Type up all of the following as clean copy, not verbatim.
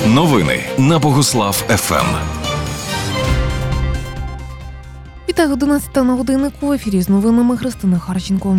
Новини на Богуслав ФМ. Вітаю, 11 на годиннику. В ефірі з новинами Христина Харченко.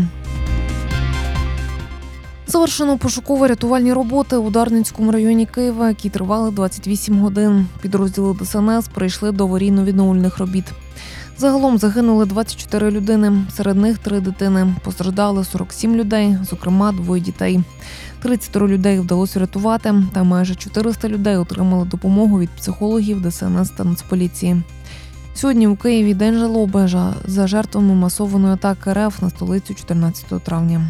Завершено пошуково-рятувальні роботи у Дарницькому районі Києва, які тривали 28 годин. Підрозділи ДСНС прийшли до аварійно-відновлювальних робіт. Загалом загинули 24 людини, серед них 3 дитини. Постраждали 47 людей, зокрема 2 дітей. 30 людей вдалося врятувати, та майже 400 людей отримали допомогу від психологів, ДСНС та Нацполіції. Сьогодні у Києві день жалоби за жертвами масованої атаки РФ на столицю 14 травня.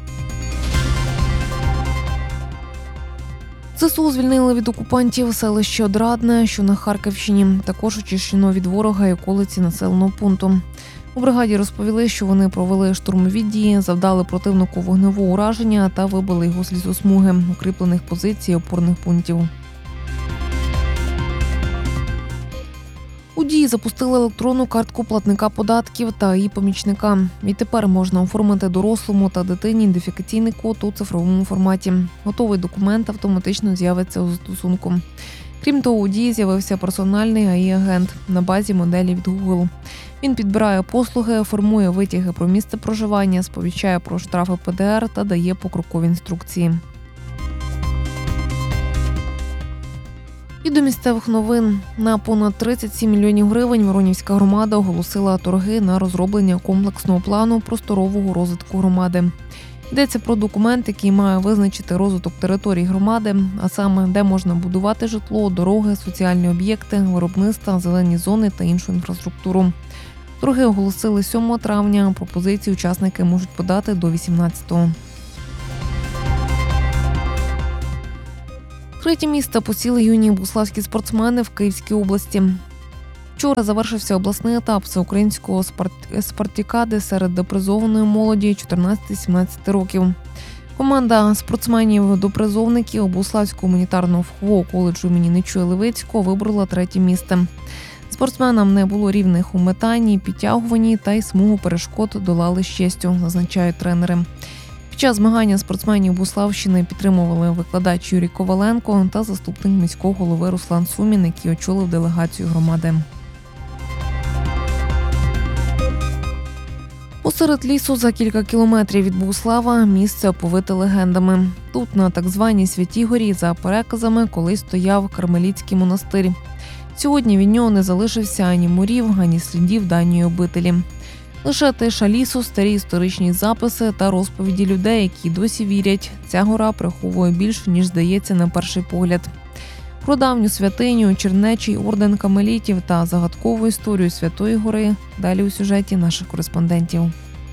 ЗСУ звільнили від окупантів селище Одрадне, що на Харківщині. Також очищено від ворога і околиці населеного пункту. У бригаді розповіли, що вони провели штурмові дії, завдали противнику вогневого ураження та вибили його з лісосмуги, укріплених позицій і опорних пунктів. У Дії запустили електронну картку платника податків та її помічника. Відтепер можна оформити дорослому та дитині ідентифікаційний код у цифровому форматі. Готовий документ автоматично з'явиться у застосунку. Крім того, у Дії з'явився персональний АІ-агент на базі моделі від Google. Він підбирає послуги, формує витяги про місце проживання, сповіщає про штрафи ПДР та дає покрокові інструкції. І до місцевих новин. На понад 37 мільйонів гривень Воронівська громада оголосила торги на розроблення комплексного плану просторового розвитку громади. Йдеться про документ, який має визначити розвиток територій громади, а саме, де можна будувати житло, дороги, соціальні об'єкти, виробництва, зелені зони та іншу інфраструктуру. Торги оголосили 7 травня, пропозиції учасники можуть подати до 18-го. Третє місце посіли юні богуславські спортсмени в Київській області. Вчора завершився обласний етап всеукраїнського спартакіади серед допризованої молоді 14-17 років. Команда спортсменів-допризовників Богуславського гуманітарного фахового коледжу імені Нечуя Левицького вибрала 3-є місце. Спортсменам не було рівних у метанні, підтягуванні та й смугу перешкод долали з честю, зазначають тренери. Під час змагання спортсменів Богуславщини підтримували викладач Юрій Коваленко та заступник міського голови Руслан Сумін, який очолив делегацію громади. Посеред лісу за кілька кілометрів від Богуслава місце оповите легендами. Тут, на так званій Святій горі, за переказами, колись стояв Кармелітський монастир. Сьогодні від нього не залишився ані мурів, ані слідів давньої обителі. Лише тиша лісу, старі історичні записи та розповіді людей, які досі вірять, ця гора приховує більше, ніж здається на перший погляд. Про давню святиню, чернечий орден Кармелітів та загадкову історію Святої гори далі у сюжеті наших кореспондентів.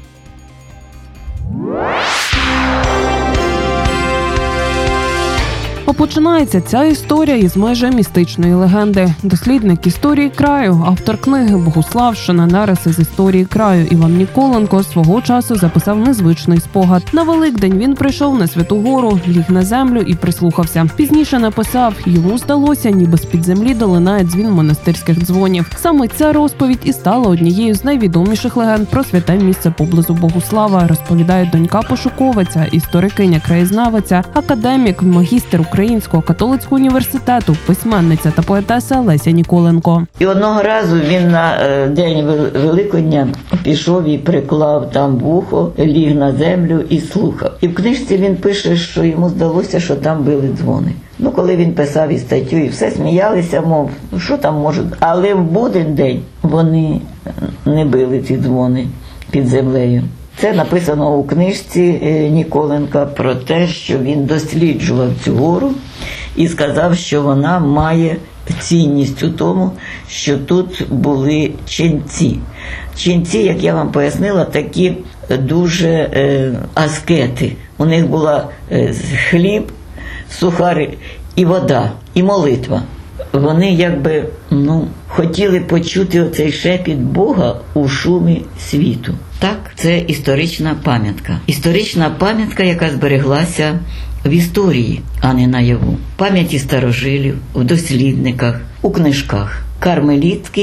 А починається ця історія із майже містичної легенди. Дослідник історії краю, автор книги «Богуславщина. Нариси з історії краю» Іван Ніколенко свого часу записав незвичний спогад. На Великдень він прийшов на Святу гору, ліг на землю і прислухався. Пізніше написав, йому здалося, ніби з-під землі долинає дзвін монастирських дзвонів. Саме ця розповідь і стала однією з найвідоміших легенд про святе місце поблизу Богуслава, розповідає донька пошуковиця, історикиня-краєзнавиця, академік, магістр Українського католицького університету, письменниця та поетеса Леся Ніколенко. І одного разу він на день Великодня пішов і приклав там вухо, ліг на землю і слухав. І в книжці він пише, що йому здалося, що там били дзвони. Коли він писав і статтю, і все сміялися, мов, що там можуть. Але в буден день вони не били ці дзвони під землею. Це написано у книжці Ніколенка про те, що він досліджував цю гору і сказав, що вона має цінність у тому, що тут були ченці. Ченці, як я вам пояснила, такі дуже аскети. У них була хліб, сухари і вода, і молитва. Вони хотіли почути оцей шепіт Бога у шумі світу. Так, це історична пам'ятка. Історична пам'ятка, яка збереглася в історії, а не наяву. Пам'яті старожилів, в дослідниках, у книжках. Кармелітський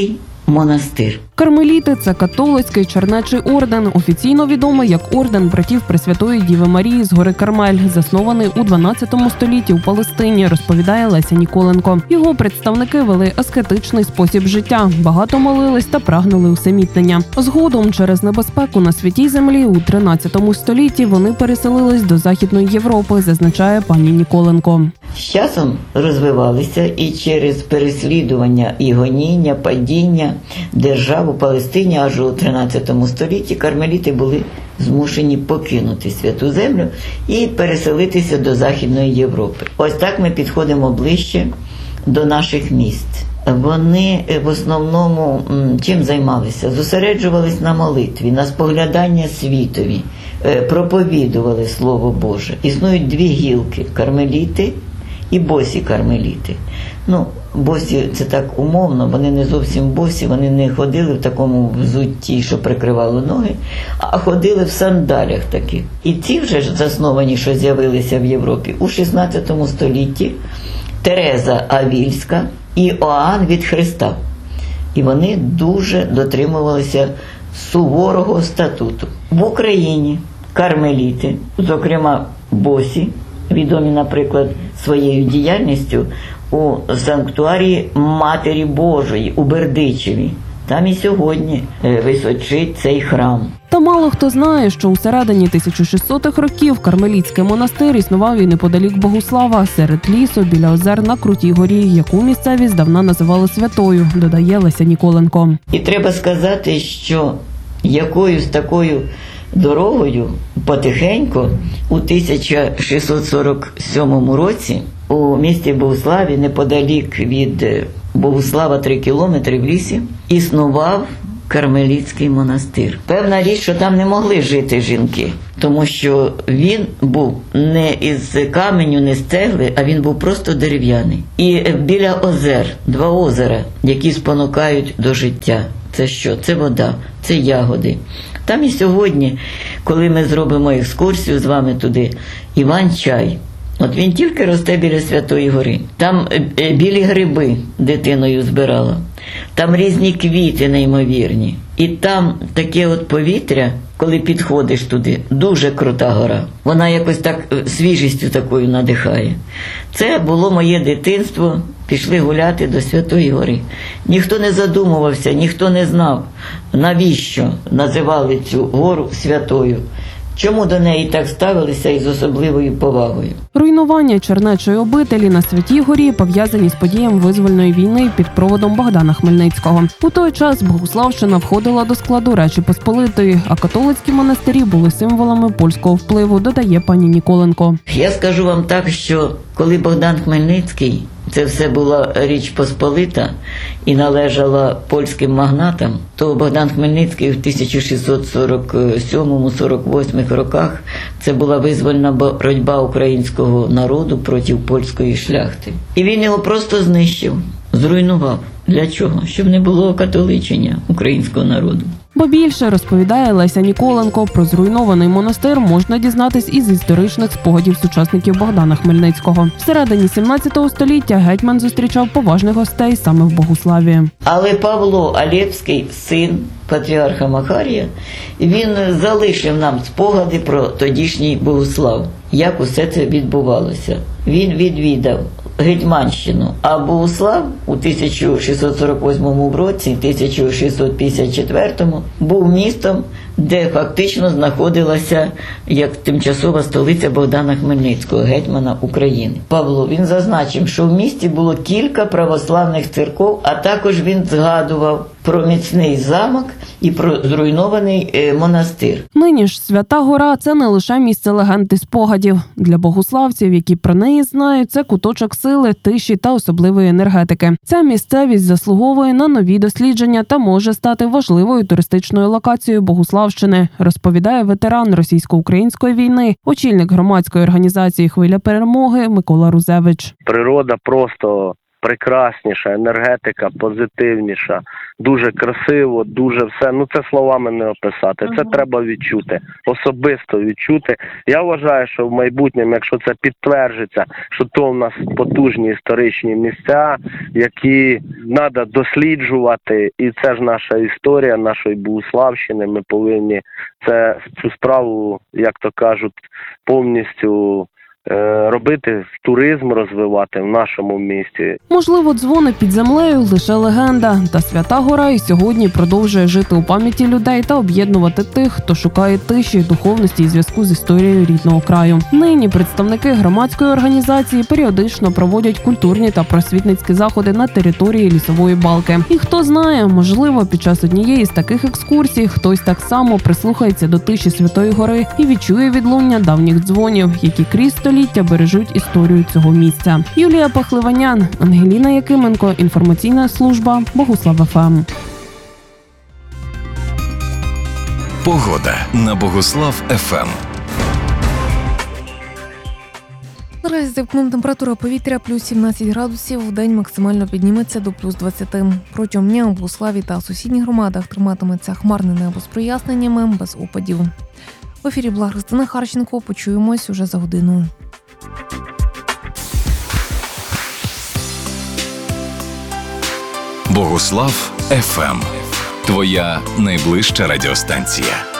монастир. Кармеліти – це католицький чернечий орден, офіційно відомий як орден братів Пресвятої Діви Марії з гори Кармель, заснований у 12 столітті у Палестині, розповідає Леся Ніколенко. Його представники вели аскетичний спосіб життя, багато молились та прагнули усамітнення. Згодом, через небезпеку на Святій Землі, у 13 столітті вони переселились до Західної Європи, зазначає пані Ніколенко. З часом розвивалися і через переслідування і гоніння, падіння держав у Палестині аж у 13 столітті кармеліти були змушені покинути Святу Землю і переселитися до Західної Європи. Ось так ми підходимо ближче до наших міст. Вони в основному чим займалися? Зосереджувались на молитві, на споглядання світові, проповідували Слово Боже. Існують дві гілки – кармеліти і босі кармеліти. Босі – це так умовно, вони не зовсім босі, вони не ходили в такому взутті, що прикривало ноги, а ходили в сандалях таких. І ці вже ж засновані, що з'явилися в Європі у 16 столітті, Тереза Авільська і Іоанн від Христа. І вони дуже дотримувалися суворого статуту. В Україні кармеліти, зокрема босі, відомі, наприклад, своєю діяльністю у санктуарії Матері Божої у Бердичеві. Там і сьогодні височить цей храм. Та мало хто знає, що у середині 1600-х років кармелітський монастир існував і неподалік Богуслава, серед лісу, біля озер на Крутій горі, яку місцеві здавна називали Святою, додає Леся Ніколенко. І треба сказати, що якоюсь такою дорогою потихеньку у 1647 році у місті Богуславі, неподалік від Богуслава 3 кілометри в лісі, існував кармелітський монастир. Певна річ, що там не могли жити жінки, тому що він був не із каменю, не з цегли, а він був просто дерев'яний. І біля озер, 2 озера, які спонукають до життя. Це що? Це вода, це ягоди. Там і сьогодні, коли ми зробимо екскурсію з вами туди, Іван-чай. От він тільки росте біля Святої Гори. Там білі гриби дитиною збирала. Там різні квіти неймовірні. І там таке от повітря, коли підходиш туди, дуже крута гора. Вона якось так свіжістю такою надихає. Це було моє дитинство. Пішли гуляти до Святої Гори. Ніхто не задумувався, ніхто не знав, навіщо називали цю гору Святою. Чому до неї так ставилися із особливою повагою? Руйнування чернечої обителі на Святій Горі пов'язані з подіями визвольної війни під проводом Богдана Хмельницького. У той час Богуславщина входила до складу Речі Посполитої, а католицькі монастирі були символами польського впливу, додає пані Ніколенко. Я скажу вам так, що коли Богдан Хмельницький, це все була Річ Посполита і належала польським магнатам, то Богдан Хмельницький в 1647-48 роках це була визвольна боротьба українського народу проти польської шляхти. І він його просто знищив, зруйнував. Для чого? Щоб не було окатоличення українського народу. Бо більше, розповідає Леся Ніколенко, про зруйнований монастир можна дізнатись із історичних спогадів сучасників Богдана Хмельницького. Всередині 17 століття гетьман зустрічав поважних гостей саме в Богуславі. Але Павло Алєпський, син патріарха Макарія, він залишив нам спогади про тодішній Богуслав, як усе це відбувалося. Він відвідав Гетьманщину, а Богуслав у 1648 році, 1654 був містом, де фактично знаходилася як тимчасова столиця Богдана Хмельницького, гетьмана України. Павло, він зазначив, що в місті було кілька православних церков, а також він згадував про міцний замок і про зруйнований монастир. Нині ж Свята Гора – це не лише місце легенд і спогадів. Для богуславців, які про неї знають, це куточок сили, тиші та особливої енергетики. Ця місцевість заслуговує на нові дослідження та може стати важливою туристичною локацією Богуславщини, розповідає ветеран російсько-української війни, очільник громадської організації «Хвиля перемоги» Микола Рузевич. Природа просто прекрасніша, енергетика позитивніша, дуже красиво, дуже все. Це словами не описати. Це треба відчути, особисто відчути. Я вважаю, що в майбутньому, якщо це підтверджується, що то в нас потужні історичні місця, які треба досліджувати, і це ж наша історія нашої Богуславщини. Ми повинні цю справу, як то кажуть, повністю робити, туризм розвивати в нашому місті. Можливо, дзвони під землею – лише легенда. Та Свята Гора і сьогодні продовжує жити у пам'яті людей та об'єднувати тих, хто шукає тиші, духовності і зв'язку з історією рідного краю. Нині представники громадської організації періодично проводять культурні та просвітницькі заходи на території Лісової Балки. І хто знає, можливо, під час однієї з таких екскурсій хтось так само прислухається до тиші Святої Гори і відчує відлуння давніх дзвонів, які крізь століття бережуть історію цього місця. Юлія Пахливанян, Ангеліна Якименко, інформаційна служба Богуслав ФМ. Погода на Богуслав ФМ. Наразі за вікном температура повітря плюс 17 градусів, вдень максимально підніметься до плюс 20. Протягом дня у Богуславі та сусідніх громадах триматиметься хмарне небо з проясненнями, без опадів. В ефірі була Христина Харченко. Почуємось уже за годину. Богуслав ФМ. Твоя найближча радіостанція.